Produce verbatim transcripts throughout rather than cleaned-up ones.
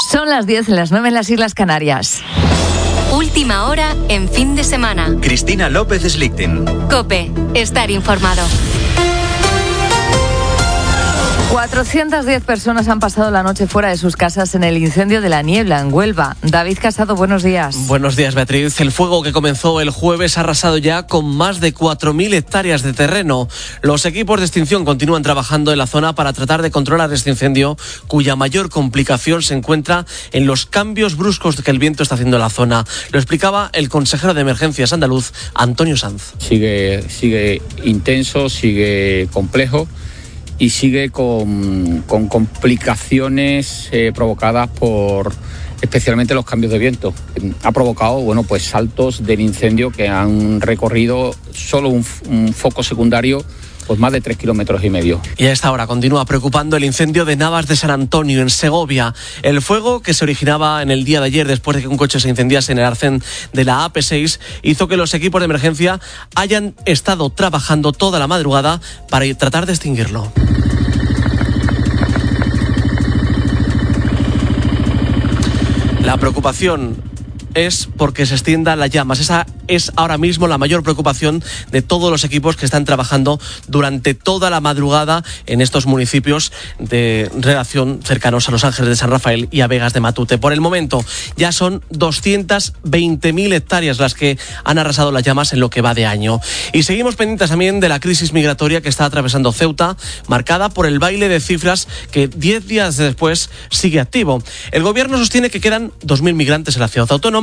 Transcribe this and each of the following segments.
Son las diez, las nueve en las Islas Canarias. Última hora en fin de semana. Cristina López Slichting. COPE. Estar informado. cuatrocientas diez personas han pasado la noche fuera de sus casas en el incendio de La Niebla, en Huelva. David Casado, buenos días. Buenos días, Beatriz. El fuego que comenzó el jueves ha arrasado ya con más de cuatro mil hectáreas de terreno. Los equipos de extinción continúan trabajando en la zona para tratar de controlar este incendio, cuya mayor complicación se encuentra en los cambios bruscos que el viento está haciendo en la zona. Lo explicaba el consejero de Emergencias andaluz, Antonio Sanz. Sigue, sigue intenso, sigue complejo y sigue con, con complicaciones eh, provocadas por especialmente los cambios de viento. Ha provocado, bueno, pues saltos del incendio que han recorrido solo un, un foco secundario, pues más de tres kilómetros y medio. Y a esta hora continúa preocupando el incendio de Navas de San Antonio, en Segovia. El fuego, que se originaba en el día de ayer después de que un coche se incendiase en el arcén de la A P seis, hizo que los equipos de emergencia hayan estado trabajando toda la madrugada para tratar de extinguirlo. La preocupación es porque se extiendan las llamas. Esa es ahora mismo la mayor preocupación de todos los equipos que están trabajando durante toda la madrugada en estos municipios de relación cercanos a Los Ángeles de San Rafael y a Vegas de Matute. Por el momento ya son doscientas veinte mil hectáreas las que han arrasado las llamas en lo que va de año. Y seguimos pendientes también de la crisis migratoria que está atravesando Ceuta, marcada por el baile de cifras que diez días después sigue activo. El gobierno sostiene que quedan dos mil migrantes en la ciudad autónoma,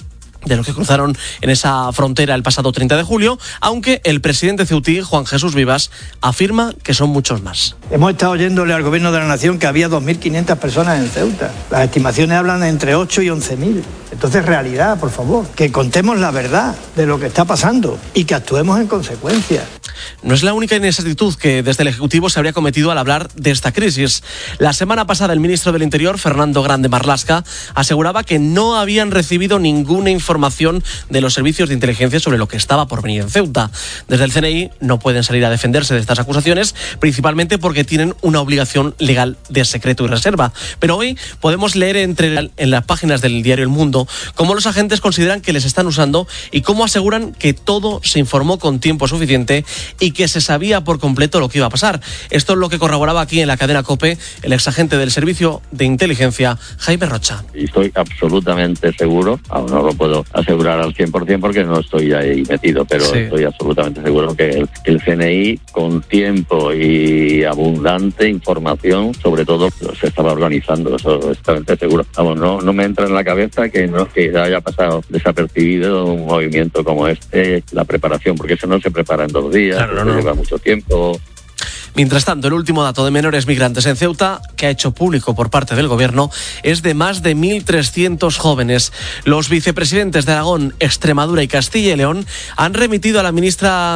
de los que cruzaron en esa frontera el pasado treinta de julio, aunque el presidente ceutí, Juan Jesús Vivas, afirma que son muchos más. Hemos estado oyéndole al gobierno de la nación que había dos mil quinientas personas en Ceuta. Las estimaciones hablan de entre ocho y once mil. Entonces, realidad, por favor, que contemos la verdad de lo que está pasando y que actuemos en consecuencia. No es la única inexactitud que desde el Ejecutivo se habría cometido al hablar de esta crisis. La semana pasada el ministro del Interior, Fernando Grande Marlaska, aseguraba que no habían recibido ninguna información de los servicios de inteligencia sobre lo que estaba por venir en Ceuta. Desde el C N I no pueden salir a defenderse de estas acusaciones, principalmente porque tienen una obligación legal de secreto y reserva. Pero hoy podemos leer entre, en las páginas del diario El Mundo cómo los agentes consideran que les están usando y cómo aseguran que todo se informó con tiempo suficiente y que se sabía por completo lo que iba a pasar. Esto es lo que corroboraba aquí en la cadena COPE el exagente del Servicio de Inteligencia, Jaime Rocha. Estoy absolutamente seguro, aún no lo puedo asegurar al cien por ciento porque no estoy ahí metido, pero sí, estoy absolutamente seguro que el, que el C N I, con tiempo y abundante información, sobre todo, se estaba organizando, eso absolutamente seguro. Vamos, no, no me entra en la cabeza que no que haya pasado desapercibido un movimiento como este, la preparación, porque eso no se prepara en dos días. Claro, no, no. Lleva mucho tiempo. Mientras tanto, el último dato de menores migrantes en Ceuta, que ha hecho público por parte del gobierno, es de más de mil trescientos jóvenes. Los vicepresidentes de Aragón, Extremadura y Castilla y León han remitido a la ministra